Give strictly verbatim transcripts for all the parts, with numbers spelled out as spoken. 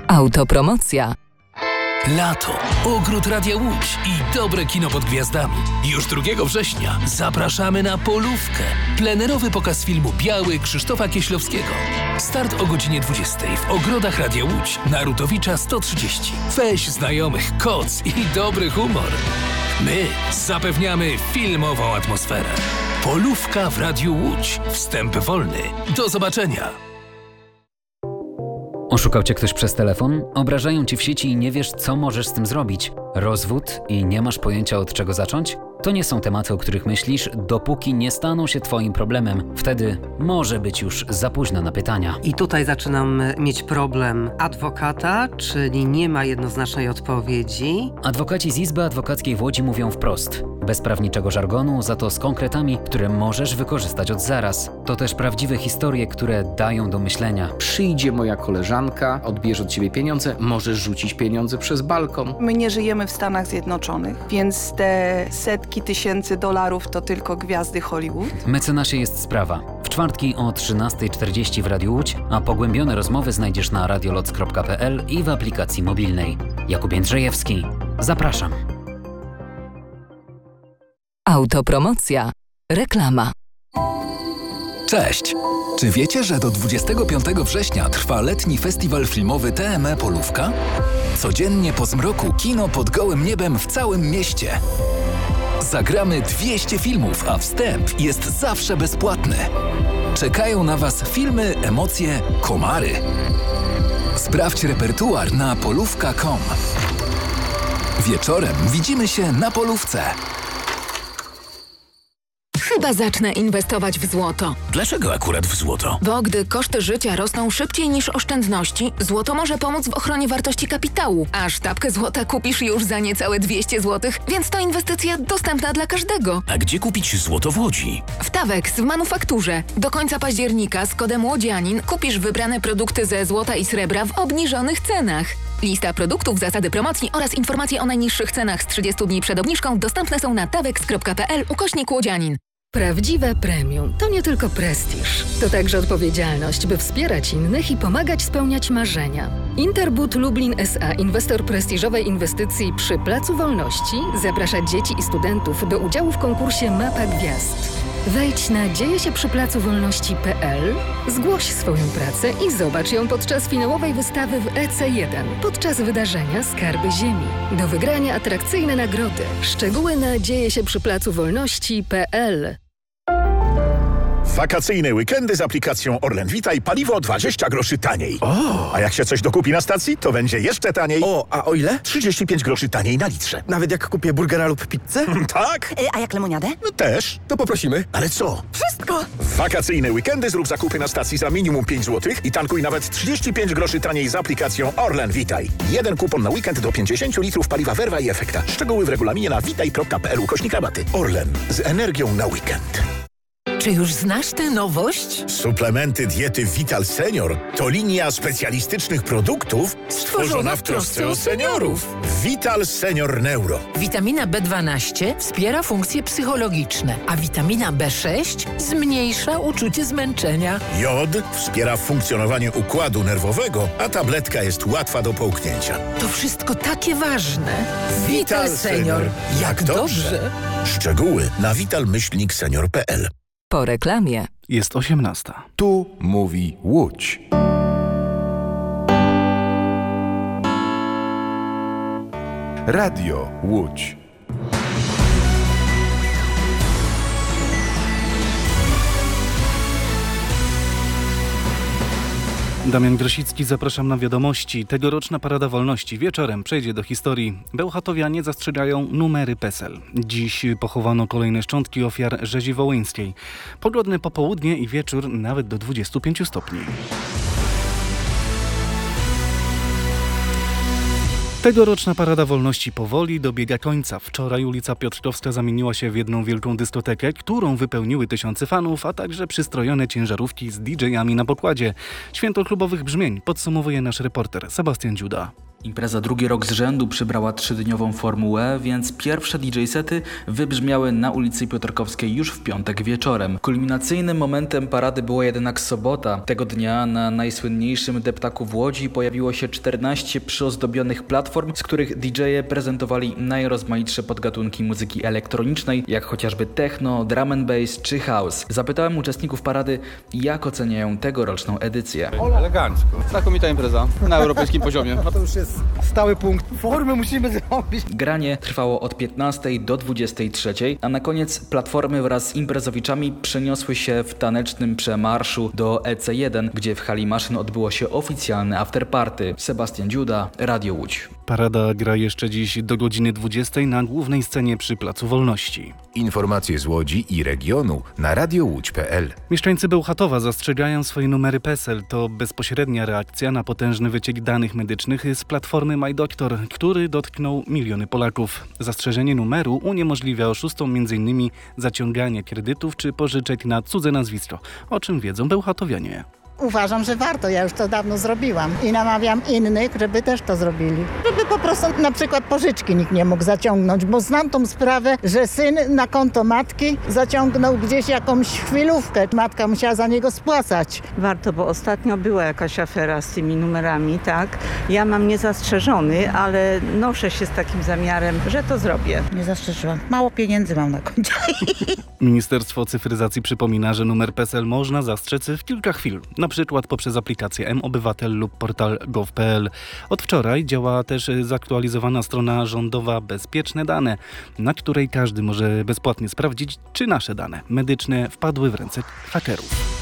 Autopromocja. Lato, ogród Radia Łódź i dobre kino pod gwiazdami. Już drugiego września zapraszamy na Polówkę. Plenerowy pokaz filmu Biały Krzysztofa Kieślowskiego. Start o godzinie dwudziestej w ogrodach Radia Łódź na Rutowicza sto trzydzieści. Weź znajomych, koc i dobry humor. My zapewniamy filmową atmosferę. Polówka w Radiu Łódź. Wstęp wolny. Do zobaczenia. Oszukał cię ktoś przez telefon? Obrażają ci w sieci i nie wiesz, co możesz z tym zrobić? Rozwód i nie masz pojęcia, od czego zacząć? To nie są tematy, o których myślisz, dopóki nie staną się twoim problemem. Wtedy może być już za późno na pytania. I tutaj zaczynam mieć problem adwokata, czyli nie ma jednoznacznej odpowiedzi. Adwokaci z Izby Adwokackiej w Łodzi mówią wprost. Bez prawniczego żargonu, za to z konkretami, które możesz wykorzystać od zaraz. To też prawdziwe historie, które dają do myślenia. Przyjdzie moja koleżanka, odbierze od ciebie pieniądze, możesz rzucić pieniądze przez balkon. My nie żyjemy w Stanach Zjednoczonych, więc te setki tysięcy dolarów to tylko gwiazdy Hollywood. Mecenasie jest sprawa. W czwartki o trzynasta czterdzieści w Radiu Łódź, a pogłębione rozmowy znajdziesz na radioloc kropka p l i w aplikacji mobilnej. Jakub Jędrzejewski. Zapraszam. Autopromocja. Reklama. Cześć! Czy wiecie, że do dwudziestego piątego września trwa letni festiwal filmowy T M E Polówka? Codziennie po zmroku kino pod gołym niebem w całym mieście. Zagramy dwieście filmów, a wstęp jest zawsze bezpłatny. Czekają na Was filmy, emocje, komary. Sprawdź repertuar na polówka kropka com. Wieczorem widzimy się na polówce. Chyba zacznę inwestować w złoto. Dlaczego akurat w złoto? Bo gdy koszty życia rosną szybciej niż oszczędności, złoto może pomóc w ochronie wartości kapitału. A sztabkę złota kupisz już za niecałe dwieście złotych, więc to inwestycja dostępna dla każdego. A gdzie kupić złoto w Łodzi? W Tawex w manufakturze. Do końca października z kodem Łodzianin kupisz wybrane produkty ze złota i srebra w obniżonych cenach. Lista produktów, zasady promocji oraz informacje o najniższych cenach z trzydziestu dni przed obniżką dostępne są na tawex kropka p l ukośnik Łodzianin. Prawdziwe premium to nie tylko prestiż, to także odpowiedzialność, by wspierać innych i pomagać spełniać marzenia. Interbud Lublin S A, inwestor prestiżowej inwestycji przy Placu Wolności, zaprasza dzieci i studentów do udziału w konkursie Mapa Gwiazd. Wejdź na dzieje się przy placu wolności kropka p l, zgłoś swoją pracę i zobacz ją podczas finałowej wystawy w E C jeden, podczas wydarzenia Skarby Ziemi. Do wygrania atrakcyjne nagrody. Szczegóły na dzieje się przy placu wolności kropka p l. Wakacyjne weekendy z aplikacją Orlen Witaj, paliwo dwadzieścia groszy taniej. O! A jak się coś dokupi na stacji, to będzie jeszcze taniej. O, a o ile? trzydzieści pięć groszy taniej na litrze. Nawet jak kupię burgera lub pizzę? Tak? A jak lemoniadę? No też. To poprosimy. Ale co? Wszystko! W wakacyjne weekendy zrób zakupy na stacji za minimum pięć złotych i tankuj nawet trzydzieści pięć groszy taniej z aplikacją Orlen Witaj. Jeden kupon na weekend do pięćdziesiąt litrów paliwa Verva i Efekta. Szczegóły w regulaminie na witaj kropka p l ukośnik rabaty. Orlen. Z energią na weekend. Czy już znasz tę nowość? Suplementy diety Vital Senior to linia specjalistycznych produktów stworzona w trosce o seniorów. Vital Senior Neuro. Witamina B dwanaście wspiera funkcje psychologiczne, a witamina B sześć zmniejsza uczucie zmęczenia. Jod wspiera funkcjonowanie układu nerwowego, a tabletka jest łatwa do połknięcia. To wszystko takie ważne. Vital Senior. Jak dobrze. Szczegóły na vital myślnik senior kropka p l. Po reklamie. Jest osiemnasta. Tu mówi Łódź. Radio Łódź. Damian Grosicki, zapraszam na wiadomości. Tegoroczna Parada Wolności wieczorem przejdzie do historii. Bełchatowianie zastrzegają numery PESEL. Dziś pochowano kolejne szczątki ofiar rzezi wołyńskiej. Pogodne popołudnie i wieczór nawet do dwudziestu pięciu stopni. Tegoroczna Parada Wolności powoli dobiega końca. Wczoraj ulica Piotrkowska zamieniła się w jedną wielką dyskotekę, którą wypełniły tysiące fanów, a także przystrojone ciężarówki z didżejami na pokładzie. Święto klubowych brzmień podsumowuje nasz reporter Sebastian Dziuda. Impreza drugi rok z rzędu przybrała trzydniową formułę, więc pierwsze D J sety wybrzmiały na ulicy Piotrkowskiej już w piątek wieczorem. Kulminacyjnym momentem parady była jednak sobota. Tego dnia na najsłynniejszym deptaku w Łodzi pojawiło się czternaście przyozdobionych platform, z których D J-e prezentowali najrozmaitsze podgatunki muzyki elektronicznej, jak chociażby techno, drum and bass czy house. Zapytałem uczestników parady, jak oceniają tegoroczną edycję. Elegancko. Znakomita impreza na europejskim poziomie. No to już jest stały punkt. Formy musimy zrobić. Granie trwało od piętnastej do dwudziestej trzeciej, a na koniec platformy wraz z imprezowiczami przeniosły się w tanecznym przemarszu do E C jeden, gdzie w hali maszyn odbyło się oficjalne afterparty. Sebastian Dziuda, Radio Łódź. Parada gra jeszcze dziś do godziny dwudziestej na głównej scenie przy Placu Wolności. Informacje z Łodzi i regionu na radiowódź kropka p l. Mieszkańcy Bełchatowa zastrzegają swoje numery PESEL. To bezpośrednia reakcja na potężny wyciek danych medycznych z platformy MyDoktor, który dotknął miliony Polaków. Zastrzeżenie numeru uniemożliwia oszustom m in zaciąganie kredytów czy pożyczek na cudze nazwisko, o czym wiedzą bełchatowianie. Uważam, że warto, ja już to dawno zrobiłam i namawiam innych, żeby też to zrobili. Żeby po prostu na przykład pożyczki nikt nie mógł zaciągnąć, bo znam tą sprawę, że syn na konto matki zaciągnął gdzieś jakąś chwilówkę. Matka musiała za niego spłacać. Warto, bo ostatnio była jakaś afera z tymi numerami, tak? Ja mam niezastrzeżony, ale noszę się z takim zamiarem, że to zrobię. Nie zastrzeżyłam. Mało pieniędzy mam na koncie. Ministerstwo Cyfryzacji przypomina, że numer PESEL można zastrzec w kilka chwil. Na przykład poprzez aplikację M-Obywatel lub portal gov kropka p l. Od wczoraj działa też zaktualizowana strona rządowa Bezpieczne Dane, na której każdy może bezpłatnie sprawdzić, czy nasze dane medyczne wpadły w ręce hakerów.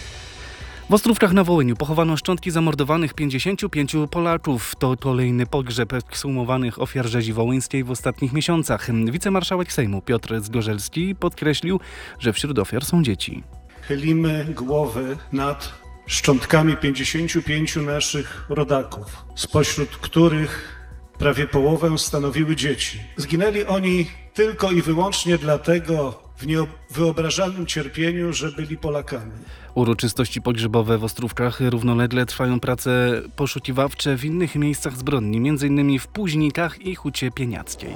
W Ostrówkach na Wołyniu pochowano szczątki zamordowanych pięćdziesięciu pięciu Polaków. To kolejny pogrzeb ekshumowanych ofiar rzezi wołyńskiej w ostatnich miesiącach. Wicemarszałek Sejmu Piotr Zgorzelski podkreślił, że wśród ofiar są dzieci. Chylimy głowy nad szczątkami pięćdziesięciu pięciu naszych rodaków, spośród których prawie połowę stanowiły dzieci. Zginęli oni tylko i wyłącznie dlatego, w niewyobrażalnym cierpieniu, że byli Polakami. Uroczystości pogrzebowe w Ostrówkach równolegle trwają prace poszukiwawcze w innych miejscach zbrodni, między innymi w Późnikach i Hucie Pieniackiej.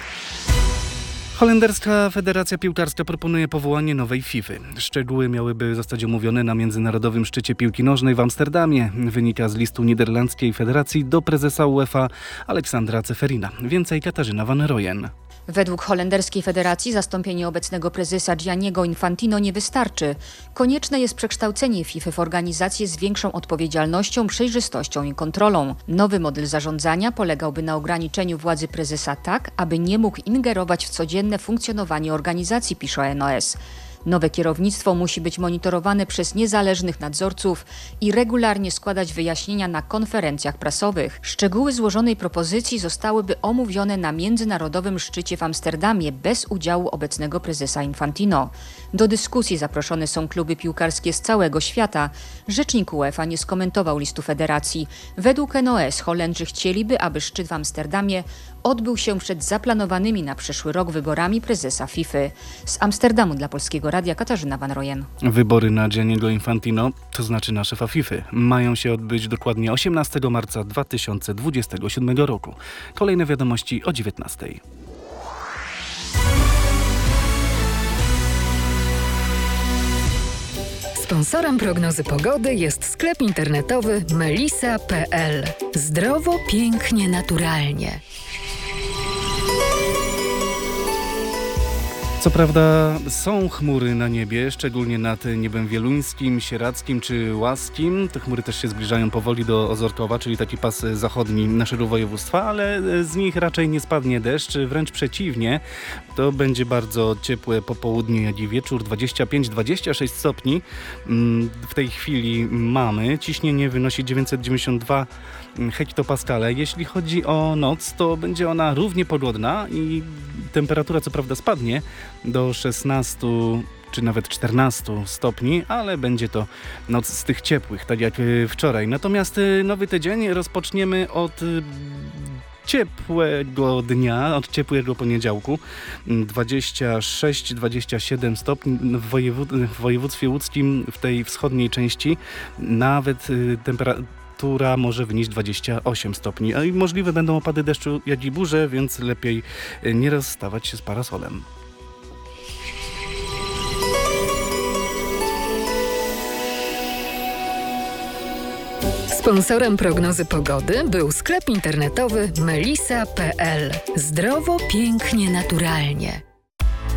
Holenderska Federacja Piłkarska proponuje powołanie nowej FIFA. Szczegóły miałyby zostać omówione na Międzynarodowym Szczycie Piłki Nożnej w Amsterdamie. Wynika z listu Niderlandzkiej Federacji do prezesa UEFA Aleksandra Ceferina. Więcej Katarzyna van Rooyen. Według holenderskiej federacji zastąpienie obecnego prezesa Gianniego Infantino nie wystarczy. Konieczne jest przekształcenie FIFA w organizację z większą odpowiedzialnością, przejrzystością i kontrolą. Nowy model zarządzania polegałby na ograniczeniu władzy prezesa tak, aby nie mógł ingerować w codzienne funkcjonowanie organizacji, pisze N O S. Nowe kierownictwo musi być monitorowane przez niezależnych nadzorców i regularnie składać wyjaśnienia na konferencjach prasowych. Szczegóły złożonej propozycji zostałyby omówione na międzynarodowym szczycie w Amsterdamie bez udziału obecnego prezesa Infantino. Do dyskusji zaproszone są kluby piłkarskie z całego świata. Rzecznik UEFA nie skomentował listu federacji. Według N O S Holendrzy chcieliby, aby szczyt w Amsterdamie odbył się przed zaplanowanymi na przyszły rok wyborami prezesa FIFA. Z Amsterdamu dla Polskiego Radia Katarzyna van Rooyen. Wybory na Gianniego Infantino, to znaczy na szefa FIFA, mają się odbyć dokładnie osiemnastego marca dwa tysiące dwudziestego siódmego roku. Kolejne wiadomości o dziewiętnastej. Sponsorem prognozy pogody jest sklep internetowy melisa kropka p l. Zdrowo, pięknie, naturalnie. Co prawda są chmury na niebie, szczególnie nad niebem wieluńskim, sieradzkim czy łaskim. Te chmury też się zbliżają powoli do Ozorkowa, czyli taki pas zachodni naszego województwa, ale z nich raczej nie spadnie deszcz, wręcz przeciwnie. To będzie bardzo ciepłe popołudnie, jak i wieczór, dwadzieścia pięć do dwudziestu sześciu stopni. W tej chwili mamy. Ciśnienie wynosi dziewięćset dziewięćdziesiąt dwa hektopaskale. Jeśli chodzi o noc, to będzie ona równie pogodna i temperatura co prawda spadnie do szesnastu czy nawet czternastu stopni, ale będzie to noc z tych ciepłych, tak jak wczoraj. Natomiast nowy tydzień rozpoczniemy od ciepłego dnia, od ciepłego poniedziałku. dwadzieścia sześć do dwudziestu siedmiu stopni w, wojewód- w województwie łódzkim, w tej wschodniej części. Nawet temperatura temperatura może wynieść dwadzieścia osiem stopni, a i możliwe będą opady deszczu, jak i burze, więc lepiej nie rozstawać się z parasolem. Sponsorem prognozy pogody był sklep internetowy melisa kropka p l. Zdrowo, pięknie, naturalnie.